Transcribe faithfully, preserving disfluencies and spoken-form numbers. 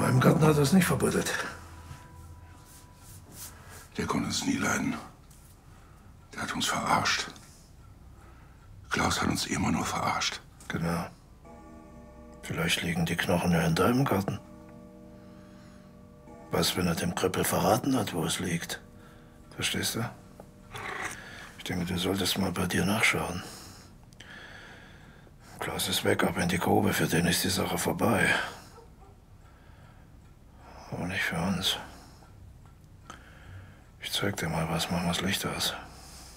meinem Garten hat er es nicht verbuddelt. Der konnte uns nie leiden. Der hat uns verarscht. Klaus hat uns immer nur verarscht. Genau. Vielleicht liegen die Knochen ja in deinem Garten. Was, wenn er dem Krüppel verraten hat, wo es liegt? Verstehst du? Ich denke, du solltest mal bei dir nachschauen. Klaus ist weg, ab in die Grube. Für den ist die Sache vorbei. Aber nicht für uns. Ich zeig dir mal was, mach mal das Licht aus.